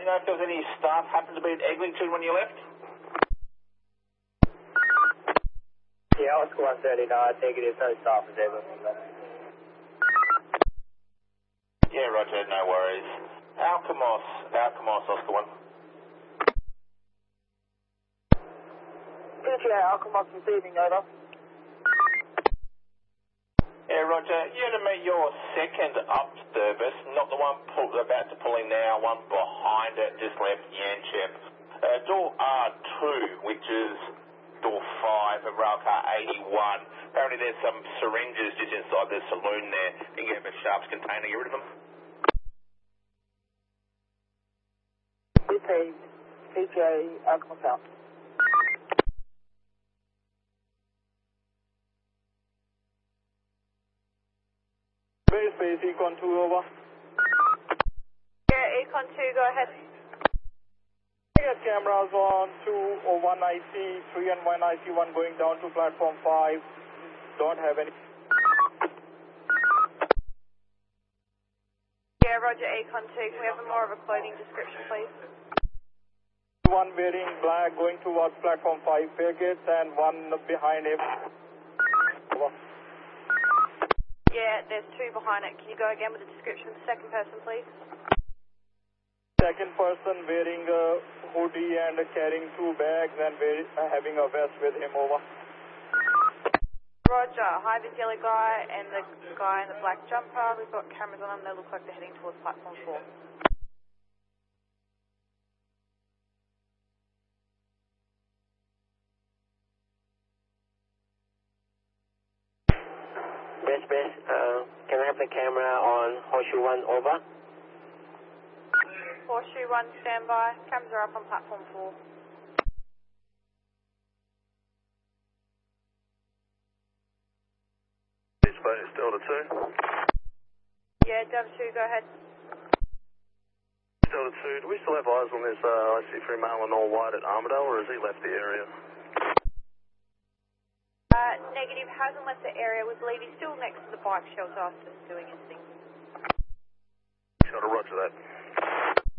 know if there was any staff happened to be at Eglinton when you left? Yeah, Oscar 139, negative, no staff at Eglinton. Yeah, roger, no worries. Alkimos, Oscar 1. PGA Alkimos receiving, over. Yeah, roger. You're to meet your second up service, not the one about to pull in now, one behind it, just left Yanchep. Door R2, which is door 5 of railcar 81. Apparently there's some syringes just inside the saloon there. You can get a Sharps container, get rid of them. Received, PGA Alkimos out. Base base, Econ 2, over. Yeah, Econ 2, go ahead. I got cameras on 2 or 1 IC, 3 and 1 IC, 1 going down to platform 5. Don't have any. Yeah, roger, Econ 2. Can we have more of a clothing description, please? One wearing black going towards platform 5 fairgates and one behind him. Over. Yeah, there's 2 behind it. Can you go again with the description of the second person, please? Second person wearing a hoodie and carrying 2 bags and having a vest with him, over. Roger, hi, this yellow guy and the guy in the black jumper. We've got cameras on them. They look like they're heading towards platform 4. Best, can I have the camera on Horseshoe 1, over? Horseshoe 1, standby. Cameras are up on platform 4. Space Delta 2. Yeah, Delta 2, go ahead. Delta 2, do we still have eyes on this IC3 male in all white at Armadale, or has he left the area? Negative, hasn't left the area. We believe he's still next to the bike shelter, just doing his thing. Roger that.